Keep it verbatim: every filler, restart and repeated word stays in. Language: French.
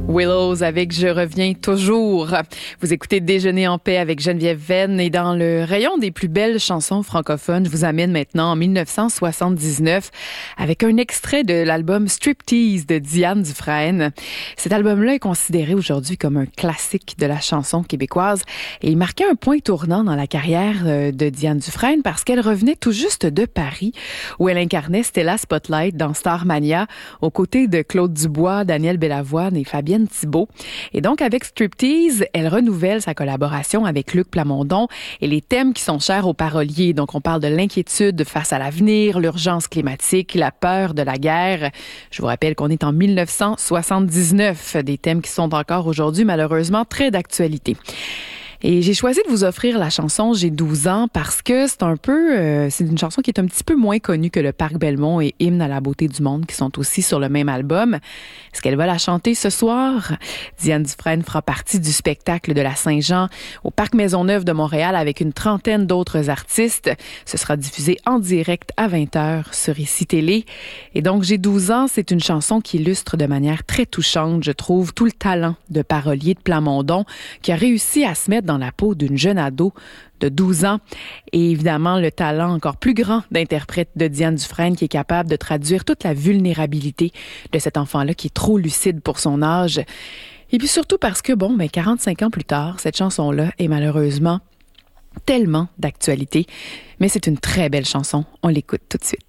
Willows avec Je reviens toujours. Vous écoutez Déjeuner en paix avec Geneviève Venn et dans le rayon des plus belles chansons francophones, je vous amène maintenant en dix-neuf cent soixante-dix-neuf avec un extrait de l'album Striptease de Diane Dufresne. Cet album-là est considéré aujourd'hui comme un classique de la chanson québécoise et il marquait un point tournant dans la carrière de Diane Dufresne parce qu'elle revenait tout juste de Paris où elle incarnait Stella Spotlight dans Starmania aux côtés de Claude Dubois, Daniel Bellavoine et Fabienne Thibault. Et donc, avec Striptease, elle renouvelle sa collaboration avec Luc Plamondon et les thèmes qui sont chers aux paroliers. Donc, on parle de l'inquiétude face à l'avenir, l'urgence climatique, la peur de la guerre. Je vous rappelle qu'on est en dix-neuf cent soixante-dix-neuf, des thèmes qui sont encore aujourd'hui, malheureusement, très d'actualité. Et j'ai choisi de vous offrir la chanson J'ai douze ans parce que c'est un peu, euh, c'est une chanson qui est un petit peu moins connue que le Parc Belmont et Hymne à la beauté du monde qui sont aussi sur le même album. Est-ce qu'elle va la chanter ce soir? Diane Dufresne fera partie du spectacle de la Saint-Jean au Parc Maisonneuve de Montréal avec une trentaine d'autres artistes. Ce sera diffusé en direct à vingt heures sur Ici Télé. Et donc, J'ai douze ans, c'est une chanson qui illustre de manière très touchante, je trouve, tout le talent de parolier de Plamondon qui a réussi à se mettre dans la peau d'une jeune ado de douze ans et évidemment le talent encore plus grand d'interprète de Diane Dufresne qui est capable de traduire toute la vulnérabilité de cet enfant-là qui est trop lucide pour son âge. Et puis surtout parce que, bon, ben quarante-cinq ans plus tard, cette chanson-là est malheureusement tellement d'actualité. Mais c'est une très belle chanson. On l'écoute tout de suite.